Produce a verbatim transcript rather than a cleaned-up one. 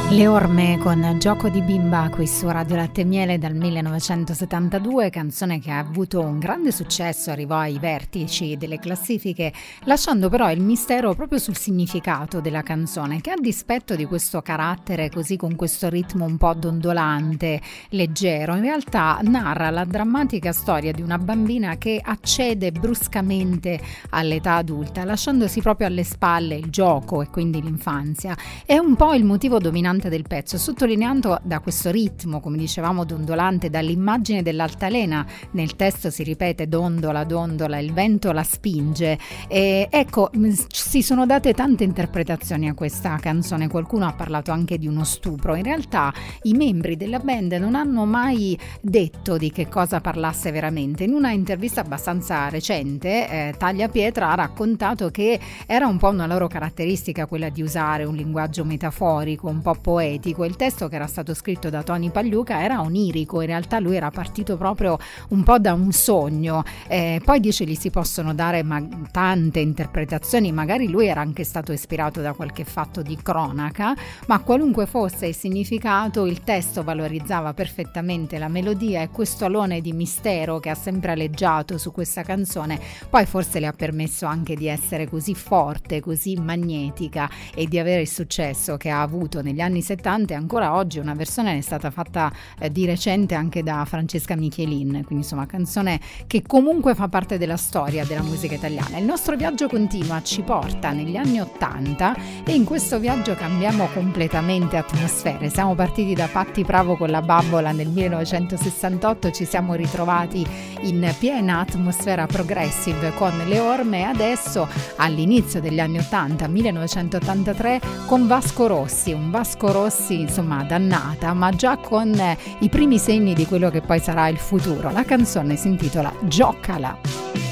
Le Orme con Gioco di bimba qui su Radio Latte e Miele dal millenovecentosettantadue, canzone che ha avuto un grande successo, arrivò ai vertici delle classifiche, lasciando però il mistero proprio sul significato della canzone, che a dispetto di questo carattere così con questo ritmo un po' dondolante, leggero, in realtà narra la drammatica storia di una bambina che accede bruscamente all'età adulta, lasciandosi proprio alle spalle il gioco e quindi l'infanzia. È un po' il motivo dominante del pezzo, sottolineando da questo ritmo, come dicevamo, dondolante, dall'immagine dell'altalena. Nel testo si ripete dondola, dondola, il vento la spinge. E ecco, si sono date tante interpretazioni a questa canzone, qualcuno ha parlato anche di uno stupro. In realtà i membri della band non hanno mai detto di che cosa parlasse veramente. In una intervista abbastanza recente, eh, Tagliapietra ha raccontato che era un po' una loro caratteristica quella di usare un linguaggio metaforico, un po' poetico. Il testo, che era stato scritto da Tony Pagliuca, era onirico, in realtà lui era partito proprio un po' da un sogno, eh, poi dice gli si possono dare ma- tante interpretazioni, magari lui era anche stato ispirato da qualche fatto di cronaca, ma qualunque fosse il significato, il testo valorizzava perfettamente la melodia e questo alone di mistero che ha sempre aleggiato su questa canzone, poi forse le ha permesso anche di essere così forte, così magnetica e di avere il successo che ha avuto negli anni settanta, e ancora oggi una versione è stata fatta eh, di recente anche da Francesca Michelin, quindi insomma canzone che comunque fa parte della storia della musica italiana. Il nostro viaggio continua, ci porta negli anni ottanta e in questo viaggio cambiamo completamente atmosfere. Siamo partiti da Patti Bravo con La Bambola nel millenovecentosessantotto, ci siamo ritrovati in piena atmosfera progressive con Le Orme e adesso all'inizio degli anni ottanta, millenovecentottantatré, con Vasco Rossi, un Vasco Rossi insomma dannata, ma già con eh, i primi segni di quello che poi sarà il futuro. La canzone si intitola Giocala.